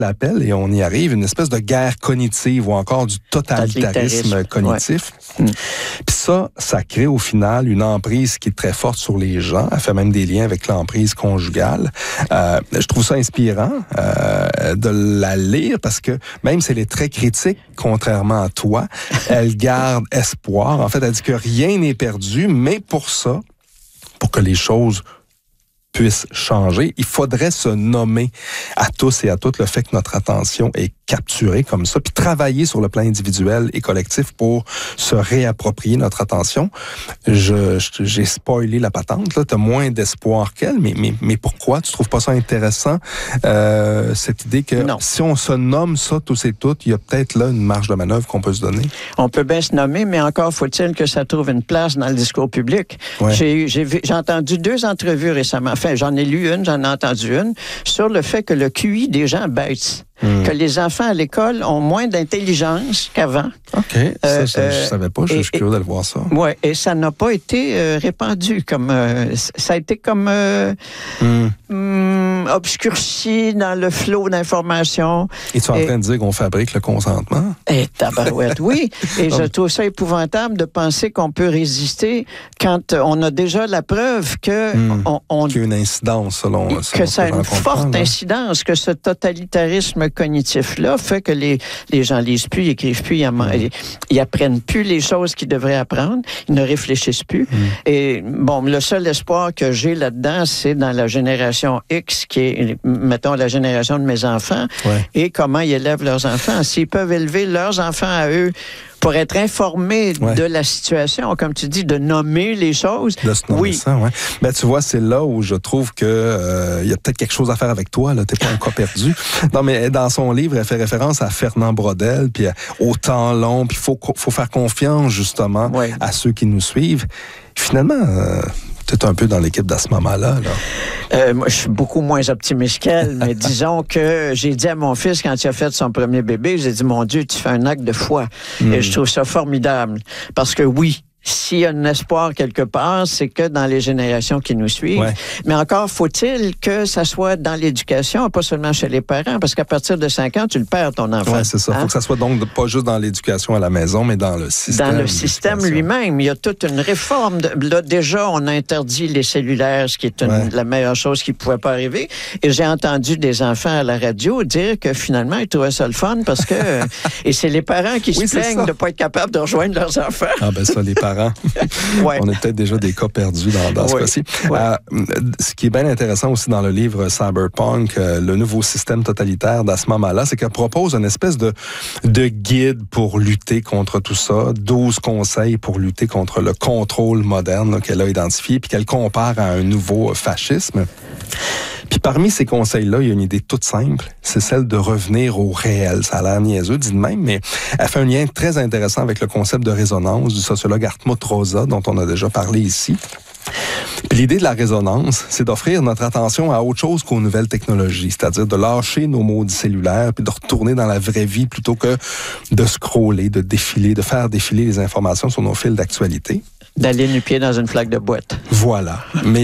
l'appelle, et on y arrive, une espèce de guerre cognitive ou encore du totalitarisme cognitif. Ouais. Puis ça crée au final une emprise qui est très forte sur les gens. Elle fait même des liens avec l'emprise conjugale. Je trouve ça inspirant de la lire parce que même si elle est très critique, contrairement à toi, elle garde espoir. En fait, elle dit que rien n'est perdu, mais pour que les choses puissent changer, il faudrait se nommer à tous et à toutes le fait que notre attention est capturée comme ça, puis travailler sur le plan individuel et collectif pour se réapproprier notre attention. J'ai spoilé la patente, là, t'as moins d'espoir qu'elle, mais pourquoi? Tu trouves pas ça intéressant, cette idée que si on se nomme ça tous et toutes, il y a peut-être là une marge de manœuvre qu'on peut se donner? On peut bien se nommer, mais encore faut-il que ça trouve une place dans le discours public. Ouais. J'ai entendu 2 entrevues récemment. Enfin, j'en ai lu une, j'en ai entendu une, sur le fait que le QI des gens baisse. Que les enfants à l'école ont moins d'intelligence qu'avant. OK. Ça, je savais pas. Je suis curieux d'aller voir ça. Oui, et ça n'a pas été répandu. Ça a été comme obscurci dans le flot d'informations. Et tu es en train de dire qu'on fabrique le consentement? Et tabarouette, oui. Et je trouve ça épouvantable de penser qu'on peut résister quand on a déjà la preuve que... qu'il y a une incidence, selon que ça a une forte incidence, que ce totalitarisme cognitif-là fait que les gens lisent plus, ils écrivent plus, ils apprennent plus les choses qu'ils devraient apprendre, ils ne réfléchissent plus. Et bon, le seul espoir que j'ai là-dedans, c'est dans la génération X, qui est, mettons, la génération de mes enfants, et comment ils élèvent leurs enfants. S'ils peuvent élever leurs enfants à eux pour être informés de la situation, comme tu dis, de nommer les choses. De se nommer ça, oui. Ben, tu vois, c'est là où je trouve que y a peut-être quelque chose à faire avec toi, là. T'es pas un cas perdu. Non, mais dans son livre, elle fait référence à Fernand Braudel, puis au temps long, puis faut faire confiance, justement, à ceux qui nous suivent. Finalement, t'es un peu dans l'équipe d'à ce moment-là, là. Moi, je suis beaucoup moins optimiste qu'elle, mais disons que j'ai dit à mon fils, quand il a fait son premier bébé, j'ai dit, mon Dieu, tu fais un acte de foi. Et je trouve ça formidable. Parce que oui, s'il y a un espoir quelque part, c'est que dans les générations qui nous suivent. Mais encore faut-il que ça soit dans l'éducation, pas seulement chez les parents, parce qu'à partir de 5 ans, tu le perds, ton enfant. Oui, c'est ça. Il faut que ça soit donc pas juste dans l'éducation à la maison, mais dans le système. Dans le système lui-même. Il y a toute une réforme. Là, déjà, on a interdit les cellulaires, ce qui est la meilleure chose qui pouvait pas arriver. Et j'ai entendu des enfants à la radio dire que finalement, ils trouvaient ça le fun parce que... et c'est les parents qui se plaignent de ne pas être capables de rejoindre leurs enfants. Ah ben ça, les parents. On est peut-être déjà des cas perdus dans ce cas-ci. Ce qui est bien intéressant aussi dans le livre Cyberpunk, le nouveau système totalitaire d'à ce moment-là, c'est qu'elle propose une espèce de guide pour lutter contre tout ça, 12 conseils pour lutter contre le contrôle moderne qu'elle a identifié, puis qu'elle compare à un nouveau fascisme. Puis parmi ces conseils-là, il y a une idée toute simple, c'est celle de revenir au réel. Ça a l'air niaiseux, dit de même, mais elle fait un lien très intéressant avec le concept de résonance du sociologue Hartmut Rosa, dont on a déjà parlé ici. Puis l'idée de la résonance, c'est d'offrir notre attention à autre chose qu'aux nouvelles technologies, c'est-à-dire de lâcher nos maudits cellulaires puis de retourner dans la vraie vie plutôt que de scroller, de défiler, de faire défiler les informations sur nos fils d'actualité. D'aller nu-pied dans une flaque de boîte. Voilà. Mais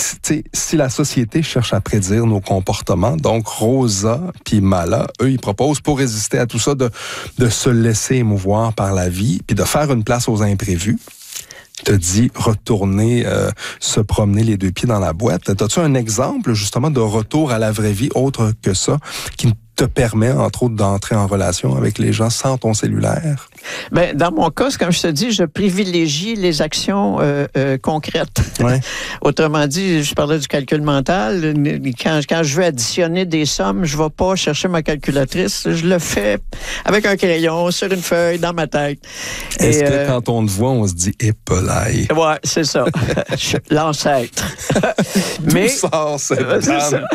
si la société cherche à prédire nos comportements, donc Rosa puis Mala, eux, ils proposent pour résister à tout ça de se laisser émouvoir par la vie puis de faire une place aux imprévus. Te dit retourner, se promener les 2 pieds dans la boîte. As-tu un exemple, justement, de retour à la vraie vie autre que ça, qui te permet, entre autres, d'entrer en relation avec les gens sans ton cellulaire? Ben, dans mon cas, comme je te dis, je privilégie les actions concrètes. Autrement dit, je parlais du calcul mental. Quand je veux additionner des sommes, je ne vais pas chercher ma calculatrice. Je le fais avec un crayon, sur une feuille, dans ma tête. Est-ce que quand on te voit, on se dit « épelaille ». Oui, c'est ça. L'ancêtre. Mais d'où sort cette dame?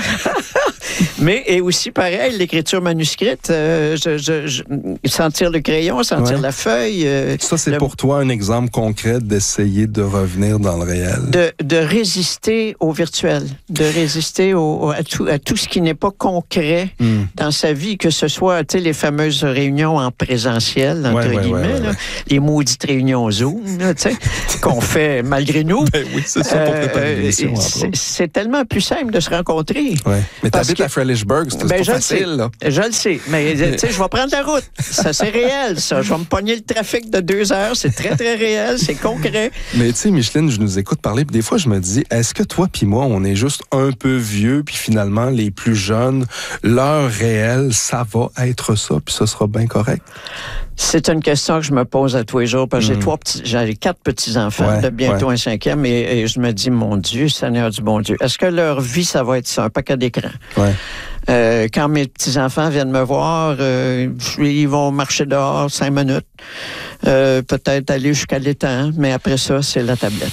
Mais, et aussi, pareil, l'écriture manuscrite, sentir le crayon, sentir la feuille. Ça, c'est pour toi un exemple concret d'essayer de revenir dans le réel. De résister au virtuel, de résister à tout ce qui n'est pas concret dans sa vie, que ce soit les fameuses réunions en présentiel, entre guillemets, là, les maudites réunions Zoom, qu'on fait malgré nous. Ben oui, c'est ça pour préparer l'émission. C'est tellement plus simple de se rencontrer. Ouais. Mais t'habites à Frelichburg, c'est pas facile. Là. Je le sais, mais je vais prendre la route. Ça, c'est réel, ça. Je vais me pogner le trafic de 2 heures. C'est très, très réel. C'est concret. Mais tu sais, Micheline, je nous écoute parler, puis des fois, je me dis, est-ce que toi puis moi, on est juste un peu vieux, puis finalement, les plus jeunes, leur réel, ça va être ça, puis ça sera bien correct? C'est une question que je me pose à tous les jours, parce que j'ai 4 petits-enfants, de bientôt un 5e, et je me dis, mon Dieu, Seigneur du bon Dieu, est-ce que leur vie, ça va être ça, un paquet d'écran? Quand mes petits-enfants viennent me voir, ils vont marcher dehors 5 minutes, peut-être aller jusqu'à l'étang, mais après ça, c'est la tablette.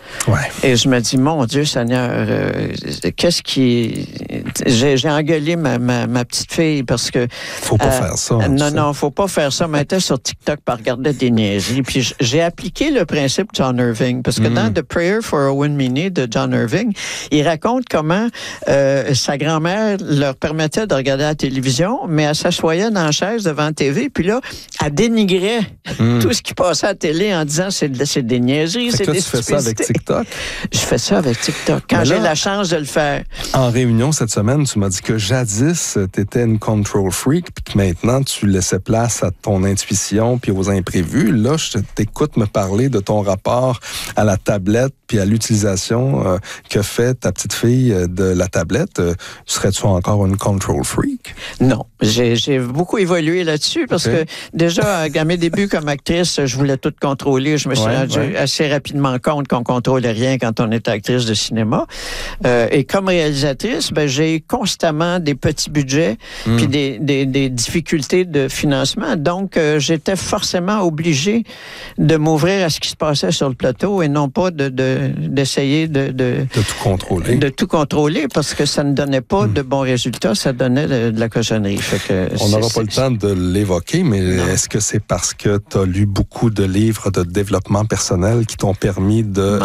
Et je me dis, mon Dieu Seigneur, qu'est-ce qui... J'ai engueulé ma petite fille parce que... Faut pas faire ça. Non, faut pas faire ça. Mais elle était sur TikTok pour regarder des niaiseries. Puis j'ai appliqué le principe de John Irving parce que dans The Prayer for Owen Meany de John Irving, il raconte comment sa grand-mère leur permettait de regarder la télévision, mais elle s'assoyait dans la chaise devant la TV, puis là, elle dénigrait tout ce qui passait à la télé en disant c'est des niaiseries, c'est des stupidités. Tu fais ça avec TikTok? Je fais ça avec TikTok, quand j'ai la chance de le faire. En réunion cette semaine, tu m'as dit que jadis, tu étais une control freak, puis que maintenant, tu laissais place à ton intuition puis aux imprévus. Là, je t'écoute me parler de ton rapport à la tablette puis à l'utilisation que fait ta petite fille de la tablette. Serais-tu encore une control freak? Non. J'ai beaucoup évolué là-dessus parce que déjà, à mes débuts comme actrice, je voulais tout contrôler. Je me suis rendu assez rapidement compte qu'on contrôlait rien quand on est actrice de cinéma. Et comme réalisatrice, j'ai constamment des petits budgets puis des difficultés de financement. Donc, j'étais forcément obligée de m'ouvrir à ce qui se passait sur le plateau et non pas d'essayer de tout contrôler. De tout contrôler parce que ça ne donnait pas de bons résultats, ça donnait de la cochonnerie. On n'aura pas le temps de l'évoquer, mais est-ce que c'est parce que tu as lu beaucoup de livres de développement personnel qui t'ont permis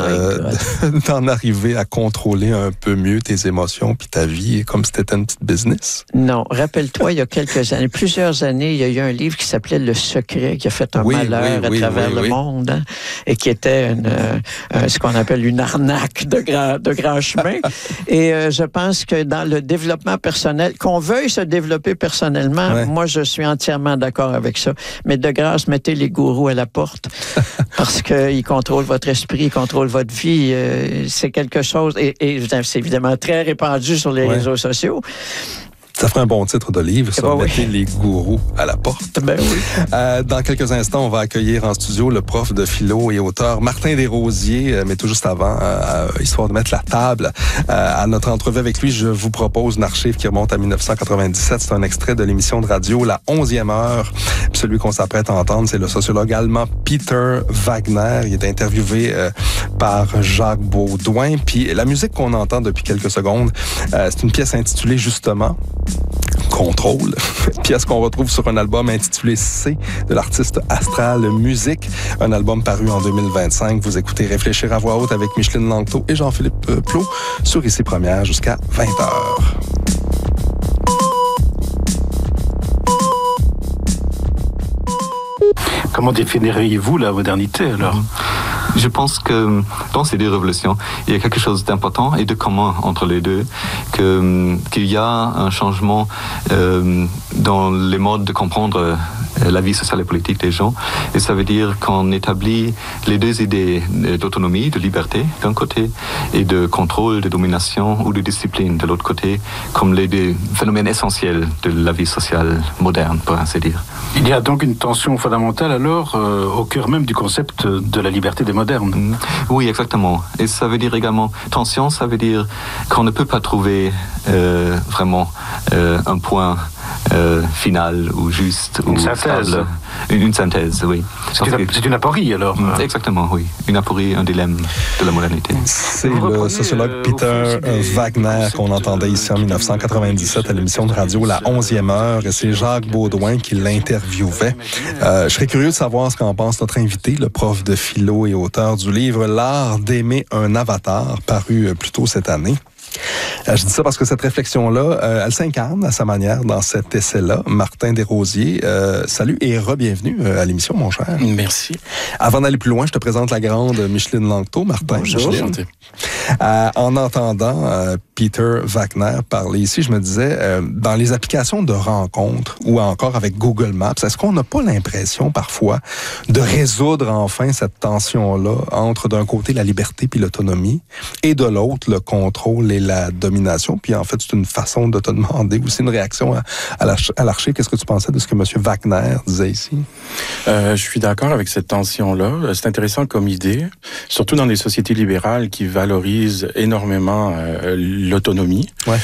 d'en arriver à contrôler un peu mieux tes émotions puis ta vie, comme si c'était une petite business? Non. Rappelle-toi, il y a plusieurs années, il y a eu un livre qui s'appelait Le Secret, qui a fait un malheur à travers le monde, hein, et qui était ce qu'on appelle une arnaque de grand chemin. Et je pense que dans le développement personnel, qu'on veuille se développer personnellement, moi, je suis entièrement d'accord avec ça. Mais de grâce, mettez les gourous à la porte parce qu'ils contrôlent votre esprit, ils contrôlent votre vie. C'est quelque chose, et c'est évidemment très répandu sur les réseaux sociaux. Ça ferait un bon titre de livre, ça, mettez les gourous à la porte. Ben oui. Dans quelques instants, on va accueillir en studio le prof de philo et auteur Martin Desrosiers, mais tout juste avant, histoire de mettre la table à notre entrevue avec lui, je vous propose une archive qui remonte à 1997. C'est un extrait de l'émission de radio La 11e heure. Puis celui qu'on s'apprête à entendre, c'est le sociologue allemand Peter Wagner. Il est interviewé par Jacques Baudouin. Puis la musique qu'on entend depuis quelques secondes, c'est une pièce intitulée justement Contrôle, pièce qu'on retrouve sur un album intitulé C de l'artiste Astral Musique, un album paru en 2025. Vous écoutez Réfléchir à voix haute avec Micheline Langto et Jean-Philippe Plot sur ICI Première jusqu'à 20h. Comment définiriez-vous la modernité alors? Je pense que dans ces deux révolutions, il y a quelque chose d'important et de commun entre les deux, qu'il y a un changement dans les modes de comprendre la vie sociale et politique des gens. Et ça veut dire qu'on établit les deux idées d'autonomie, de liberté d'un côté, et de contrôle, de domination ou de discipline de l'autre côté, comme les deux phénomènes essentiels de la vie sociale moderne, pour ainsi dire. Il y a donc une tension fondamentale alors au cœur même du concept de la liberté des modernes. Oui, exactement. Et ça veut dire également, tension, ça veut dire qu'on ne peut pas trouver vraiment un point finale ou juste. Une ou synthèse. stable. Une synthèse, oui. C'est une aporie, alors. Exactement, oui. Une aporie, un dilemme de la modernité. C'est le sociologue Peter Wagner qu'on entendait ici en 1997 à l'émission de radio La 11e heure, et c'est Jacques Baudouin qui l'interviewait. Je serais curieux de savoir ce qu'en pense notre invité, le prof de philo et auteur du livre L'art d'aimer un avatar, paru plus tôt cette année. Je dis ça parce que cette réflexion-là, elle s'incarne à sa manière dans cet essai-là. Martin Desrosiers, salut et re-bienvenue à l'émission, mon cher. Merci. Avant d'aller plus loin, je te présente la grande Micheline Langto. Martin, bonjour. Micheline. En entendant Peter Wagner parler ici, je me disais, dans les applications de rencontres ou encore avec Google Maps, est-ce qu'on n'a pas l'impression parfois de résoudre enfin cette tension-là entre d'un côté la liberté puis l'autonomie et de l'autre le contrôle et la domination? Puis en fait, c'est une façon de te demander aussi une réaction à l'archer. Qu'est-ce que tu pensais de ce que M. Wagner disait ici? Je suis d'accord avec cette tension-là. C'est intéressant comme idée, surtout dans les sociétés libérales qui valorisent énormément l'autonomie,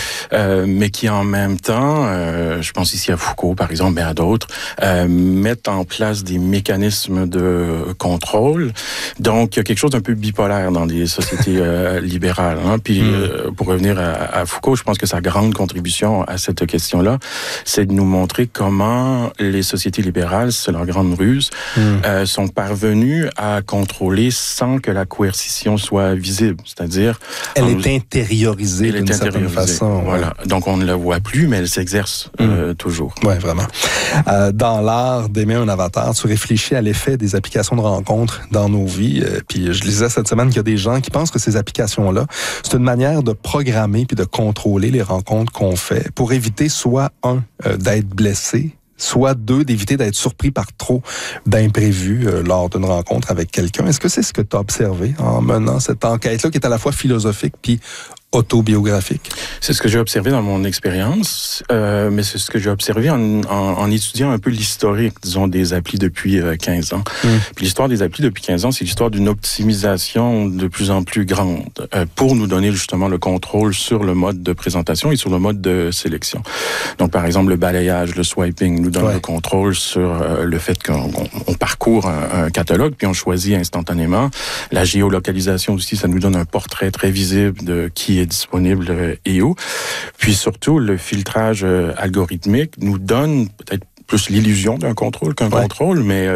mais qui en même temps, je pense ici à Foucault par exemple, mais à d'autres, mettent en place des mécanismes de contrôle. Donc, il y a quelque chose d'un peu bipolaire dans les sociétés libérales. Hein? Puis, pour revenir à Foucault, je pense que sa grande contribution à cette question-là, c'est de nous montrer comment les sociétés libérales, c'est leur grande ruse, sont parvenues à contrôler sans que la coercition soit visible. C'est-à-dire... Elle est intériorisée d'une certaine façon. Voilà. Donc, on ne la voit plus, mais elle s'exerce toujours. Oui, vraiment. Dans l'art d'aimer un avatar, tu réfléchis à l'effet des applications de rencontres dans nos vies. Puis je lisais cette semaine qu'il y a des gens qui pensent que ces applications-là, c'est une manière de programmer puis de contrôler les rencontres qu'on fait pour éviter soit, d'être blessé, soit deux, d'éviter d'être surpris par trop d'imprévus lors d'une rencontre avec quelqu'un. Est-ce que c'est ce que tu as observé en menant cette enquête-là qui est à la fois philosophique puis autobiographique? C'est ce que j'ai observé dans mon expérience, mais c'est ce que j'ai observé en étudiant un peu l'historique, disons, des applis depuis 15 ans. Puis l'histoire des applis depuis 15 ans, c'est l'histoire d'une optimisation de plus en plus grande pour nous donner justement le contrôle sur le mode de présentation et sur le mode de sélection. Donc, par exemple, le balayage, le swiping nous donne le contrôle sur le fait qu'on parcourt un catalogue, puis on choisit instantanément. La géolocalisation aussi, ça nous donne un portrait très visible de qui est disponible et où. Puis surtout, le filtrage algorithmique nous donne peut-être plus l'illusion d'un contrôle qu'un contrôle, mais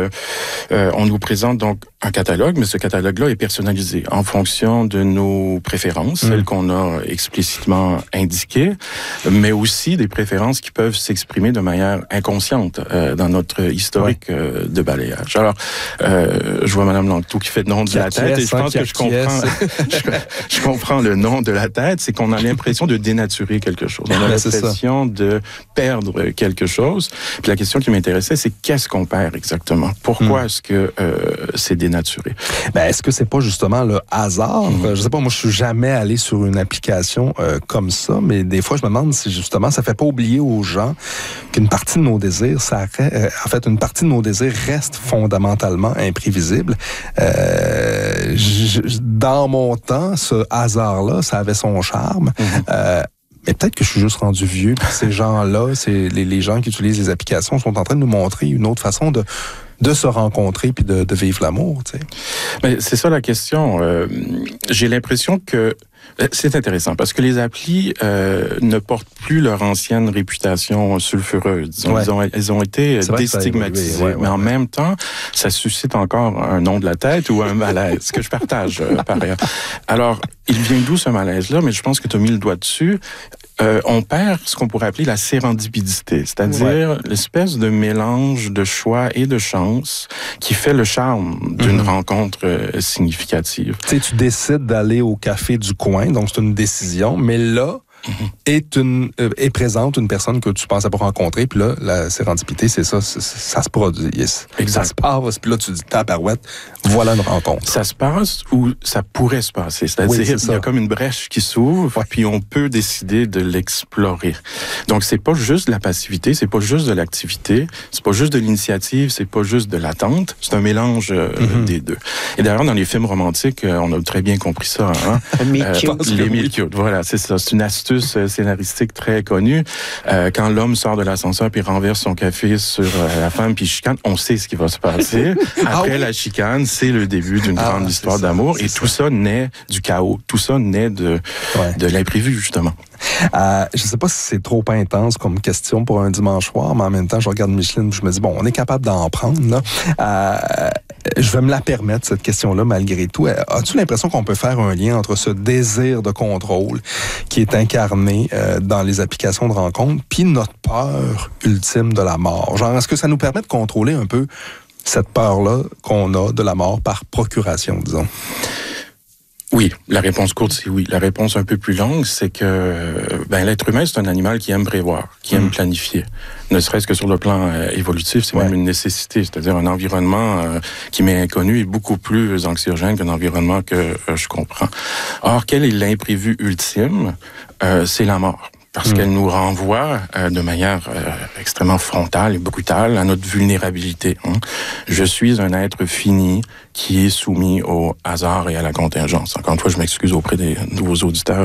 on nous présente donc un catalogue, mais ce catalogue-là est personnalisé en fonction de nos préférences, celles qu'on a explicitement indiquées, mais aussi des préférences qui peuvent s'exprimer de manière inconsciente dans notre historique de balayage. Alors, je vois Mme Langto qui fait le nom de la tête, et je pense que je comprends le nom de la tête, c'est qu'on a l'impression de dénaturer quelque chose. On a l'impression de perdre quelque chose. Puis la question qui m'intéressait, c'est qu'est-ce qu'on perd exactement? Pourquoi est-ce que c'est dénaturé? Est-ce que c'est pas justement le hasard? Je sais pas, moi je suis jamais allé sur une application comme ça, mais des fois je me demande si justement ça fait pas oublier aux gens qu'une partie de nos désirs, une partie de nos désirs reste fondamentalement imprévisible. Dans mon temps, ce hasard-là, ça avait son charme. Mais peut-être que je suis juste rendu vieux, puis ces gens-là, les gens qui utilisent les applications sont en train de nous montrer une autre façon de se rencontrer puis de vivre l'amour, tu sais. Mais c'est ça la question. J'ai l'impression que c'est intéressant parce que les applis ne portent plus leur ancienne réputation sulfureuse. Disons, elles ont été déstigmatisées. Mais en même temps, ça suscite encore un nom de la tête ou un malaise que je partage par ailleurs. Alors, il vient d'où ce malaise-là? Mais je pense que tu as mis le doigt dessus. On perd ce qu'on pourrait appeler la sérendipidité, c'est-à-dire l'espèce de mélange de choix et de chance qui fait le charme d'une rencontre significative. Tu sais, tu décides d'aller au café du coin, donc c'est une décision, mais là, est présente une personne que tu pensais pas rencontrer, puis là, la sérendipité, c'est ça, ça se produit. Exact. Ça se passe, puis là, tu dis, tabarouette, voilà une rencontre. Ça se passe ou ça pourrait se passer, c'est-à-dire il y a comme une brèche qui s'ouvre, puis on peut décider de l'explorer. Donc, c'est pas juste de la passivité, c'est pas juste de l'activité, c'est pas juste de l'initiative, c'est pas juste de l'attente, c'est un mélange des deux. Et d'ailleurs, dans les films romantiques, on a très bien compris ça. Hein? Les meet cute. Les meet cute, voilà, c'est ça. C'est une astuce astuce scénaristique très connue. Quand l'homme sort de l'ascenseur puis renverse son café sur la femme puis chicane, on sait ce qui va se passer. Après la chicane, c'est le début d'une grande histoire d'amour. Et tout ça naît du chaos. Tout ça naît de l'imprévu, justement. Je ne sais pas si c'est trop intense comme question pour un dimanche soir, mais en même temps, je regarde Micheline et je me dis, bon, on est capable d'en prendre, là. Je vais me la permettre, cette question-là, malgré tout. As-tu l'impression qu'on peut faire un lien entre ce désir de contrôle qui est incarné dans les applications de rencontres, puis notre peur ultime de la mort? Genre, est-ce que ça nous permet de contrôler un peu cette peur-là qu'on a de la mort par procuration, disons? Oui, la réponse courte, c'est oui. La réponse un peu plus longue, c'est que l'être humain, c'est un animal qui aime prévoir, qui aime planifier. Ne serait-ce que sur le plan évolutif, c'est même une nécessité. C'est-à-dire un environnement qui m'est inconnu est beaucoup plus anxiogène qu'un environnement que je comprends. Or, quel est l'imprévu ultime? C'est la mort. Parce qu'elle nous renvoie de manière extrêmement frontale et brutale à notre vulnérabilité. Je suis un être fini qui est soumis au hasard et à la contingence. Encore une fois, je m'excuse auprès de vos auditeurs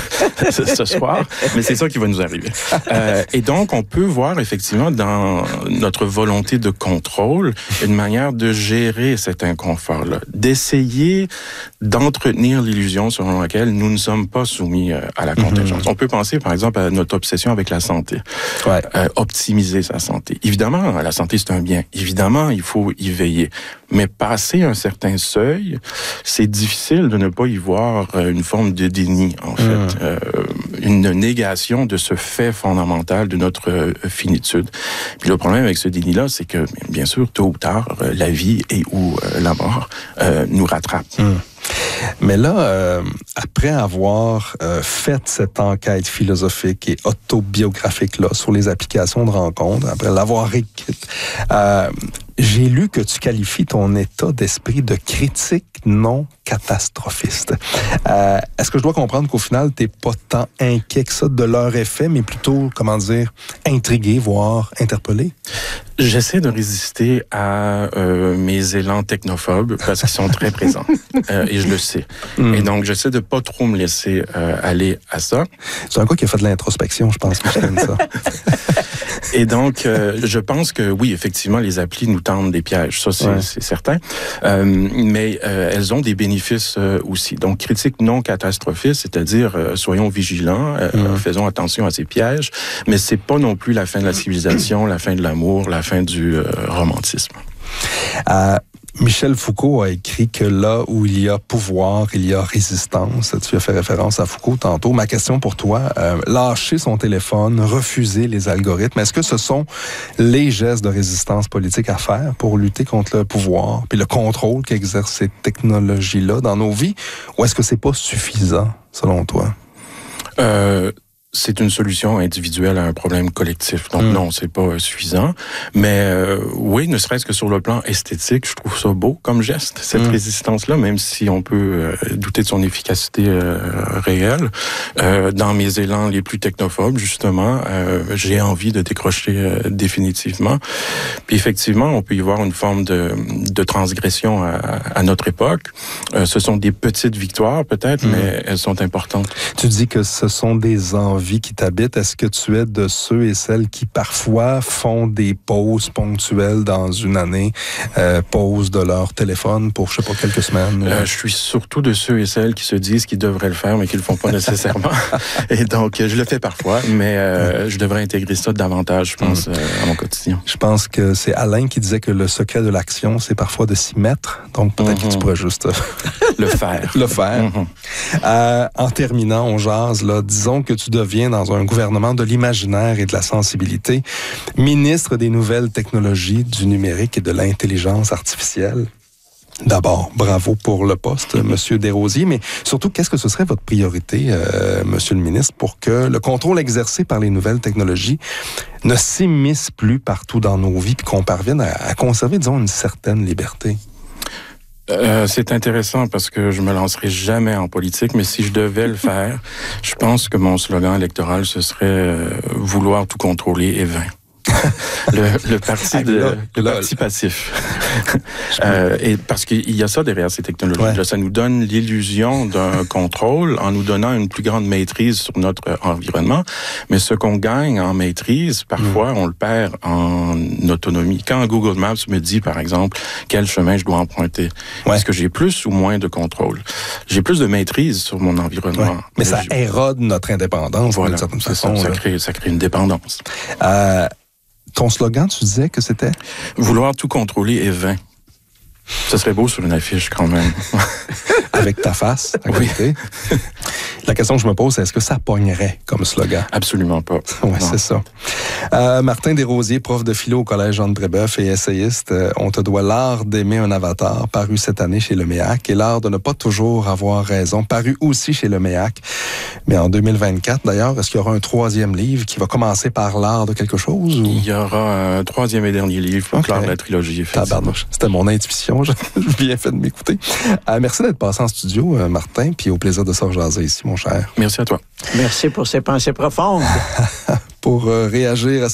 ce soir, mais c'est ça qui va nous arriver. Et donc, on peut voir effectivement dans notre volonté de contrôle une manière de gérer cet inconfort-là, d'essayer d'entretenir l'illusion selon laquelle nous ne sommes pas soumis à la contingence. On peut penser, par exemple, à notre obsession avec la santé. Optimiser sa santé. Évidemment, la santé, c'est un bien. Évidemment, il faut y veiller. Mais passer un certain seuil, c'est difficile de ne pas y voir une forme de déni, en fait. Une négation de ce fait fondamental de notre finitude. Puis le problème avec ce déni-là, c'est que, bien sûr, tôt ou tard, la vie et ou la mort nous rattrape. Mais là, après avoir fait cette enquête philosophique et autobiographique-là sur les applications de rencontres, après l'avoir écrite, j'ai lu que tu qualifies ton état d'esprit de critique non catastrophiste. Est-ce que je dois comprendre qu'au final, t'es pas tant inquiet que ça de leur effet, mais plutôt, intrigué, voire interpellé? J'essaie de résister à mes élans technophobes parce qu'ils sont très présents. Et je le sais. Et donc, j'essaie de pas trop me laisser aller à ça. C'est un gars qui a fait de l'introspection, je pense, que je t'aime ça. Et donc, je pense que oui, effectivement, les applis nous tendent des pièges. Ça, c'est certain. Mais elles ont des bénéfices aussi. Donc, critique non catastrophiste, c'est-à-dire soyons vigilants, faisons attention à ces pièges, mais c'est pas non plus la fin de la civilisation, la fin de l'amour, la fin du romantisme. Michel Foucault a écrit que là où il y a pouvoir, il y a résistance. Tu as fait référence à Foucault tantôt. Ma question pour toi, lâcher son téléphone, refuser les algorithmes, est-ce que ce sont les gestes de résistance politique à faire pour lutter contre le pouvoir puis le contrôle qu'exercent ces technologies-là dans nos vies, ou est-ce que c'est pas suffisant, selon toi? C'est une solution individuelle à un problème collectif. Donc non, c'est pas suffisant. Mais oui, ne serait-ce que sur le plan esthétique, je trouve ça beau comme geste, cette résistance-là, même si on peut douter de son efficacité réelle. Dans mes élans les plus technophobes, justement, j'ai envie de décrocher définitivement. Puis effectivement, on peut y voir une forme de transgression à notre époque. Ce sont des petites victoires, peut-être, mais elles sont importantes. Tu dis que ce sont des envies qui t'habitent. Est-ce que tu es de ceux et celles qui parfois font des pauses ponctuelles dans une année, pause de leur téléphone pour, je sais pas, quelques semaines? Je suis surtout de ceux et celles qui se disent qu'ils devraient le faire, mais qu'ils le font pas nécessairement. Et donc, je le fais parfois, mais je devrais intégrer ça davantage, je pense, à mon quotidien. Je pense que c'est Alain qui disait que le secret de l'action, c'est parfois de s'y mettre. Donc, peut-être que tu pourrais juste le faire. Le faire. En terminant, on jase, là. Disons que tu deviens dans un gouvernement de l'imaginaire et de la sensibilité, ministre des nouvelles technologies, du numérique et de l'intelligence artificielle. D'abord, bravo pour le poste, Monsieur Desrosiers, mais surtout, qu'est-ce que ce serait votre priorité, Monsieur le ministre, pour que le contrôle exercé par les nouvelles technologies ne s'immisce plus partout dans nos vies et qu'on parvienne à conserver, disons, une certaine liberté? C'est intéressant parce que je me lancerai jamais en politique, mais si je devais le faire, je pense que mon slogan électoral, ce serait vouloir tout contrôler est vain. Le parti passif. Et parce qu'il y a ça derrière ces technologies-là. Ouais. Ça nous donne l'illusion d'un contrôle en nous donnant une plus grande maîtrise sur notre environnement. Mais ce qu'on gagne en maîtrise, parfois, on le perd en autonomie. Quand Google Maps me dit, par exemple, quel chemin je dois emprunter, est-ce que j'ai plus ou moins de contrôle? J'ai plus de maîtrise sur mon environnement. Ouais. Mais ça érode notre indépendance, voilà, d'une certaine façon. Ça crée une dépendance. Ton slogan, tu disais que c'était? Vouloir tout contrôler est vain. Ça serait beau sur une affiche, quand même. Avec ta face, à côté. La question que je me pose, c'est est-ce que ça pognerait comme slogan? Absolument pas. Oui, c'est ça. Martin Desrosiers, prof de philo au Collège Jean-de-Brébeuf et essayiste, on te doit l'art d'aimer un avatar, paru cette année chez Le Méac, et l'art de ne pas toujours avoir raison, paru aussi chez Le Méac. Mais en 2024, d'ailleurs, est-ce qu'il y aura un troisième livre qui va commencer par l'art de quelque chose? Ou? Il y aura un troisième et dernier livre pour clore la trilogie. C'était mon intuition, j'ai bien fait de m'écouter. Merci d'être passé en studio, Martin, puis au plaisir de se rejaser ici, mon cher. Merci à toi. Merci pour ces pensées profondes. Pour réagir à